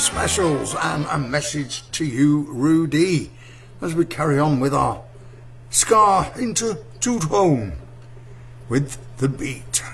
specials and a message to you, Rudy, as we carry on with our Ska into Toot Home with the beat.